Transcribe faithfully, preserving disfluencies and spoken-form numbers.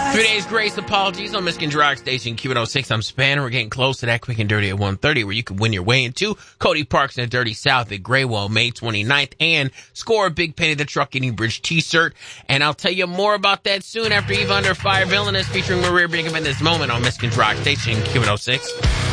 Three days grace apologies on Michigan Rock Station Q one oh six. I'm Spanner. We're getting close to that quick and dirty at one thirty where you can win your way into Cody Parks and the Dirty South at Graywell May twenty-ninth and score a Big Penny the Truck Eating Bridge t-shirt. And I'll tell you more about that soon after Eve Under Fire Villainous featuring Maria Bingham in this moment on Michigan Rock Station Q one oh six.